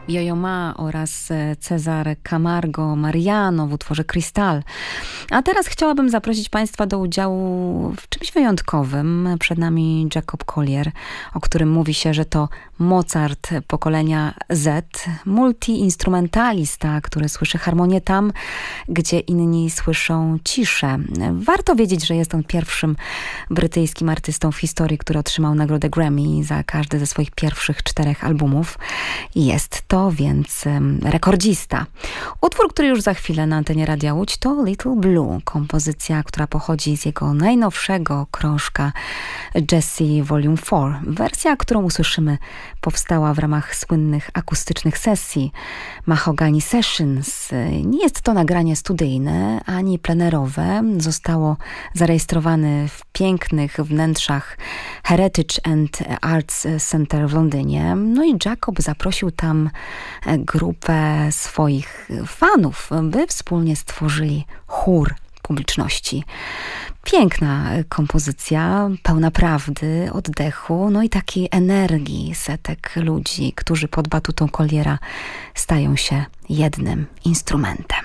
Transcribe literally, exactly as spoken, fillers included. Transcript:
Yo-Yo Ma oraz Cezar Camargo Mariano w utworze Cristal. A teraz chciałabym zaprosić Państwa do udziału w czymś wyjątkowym. Przed nami Jacob Collier, o którym mówi się, że to Mozart pokolenia Z, multiinstrumentalista, który słyszy harmonię tam, gdzie inni słyszą ciszę. Warto wiedzieć, że jest on pierwszym brytyjskim artystą w historii, który otrzymał nagrodę Grammy za każdy ze swoich pierwszych czterech albumów. Jest to więc um, rekordzista. Utwór, który już za chwilę na antenie Radia Łódź, to Little Blue, kompozycja, która pochodzi z jego najnowszego krążka Jessie Volume cztery. Wersja, którą usłyszymy, powstała w ramach słynnych akustycznych sesji Mahogany Sessions. Nie jest to nagranie studyjne ani plenerowe. Zostało zarejestrowane w pięknych wnętrzach Heritage and Arts Center w Londynie. No i Jacob zaprosił tam grupę swoich fanów, by wspólnie stworzyli chór publiczności. Piękna kompozycja, pełna prawdy, oddechu, no i takiej energii setek ludzi, którzy pod batutą Colliera stają się jednym instrumentem.